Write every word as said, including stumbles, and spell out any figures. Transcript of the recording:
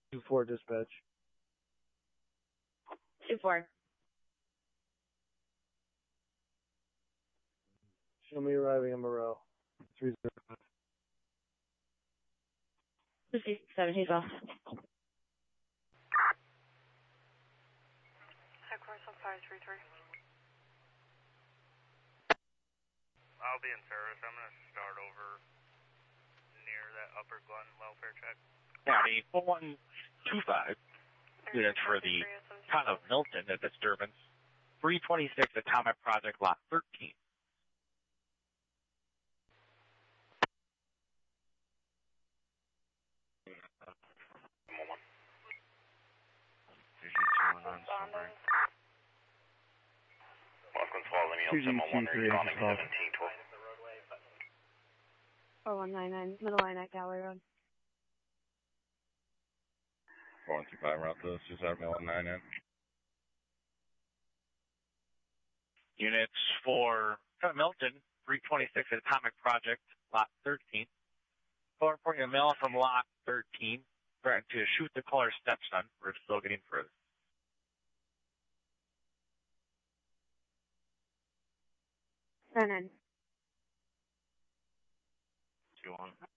two four dispatch. two four. Show me arriving in Moreau. three zero five. fifty-seven, he's off. Headquarters on five three three. I'll be in service. I'm going to start over near that Upper Glen welfare check. County four one two five. Units for the town of Milton, a disturbance. three twenty-six Atomic Project, Lot thirteen. two G two three, seventeen twelve. four one nine nine, middle line at Gallery Road. four one two five, route to Suicide one nine nine. Units for town of Milton, three twenty-six Atomic Project, Lot thirteen. Call reporting a male from Lot thirteen. Threatened to shoot the caller's stepson. We're still getting further. Nine nine. Two one.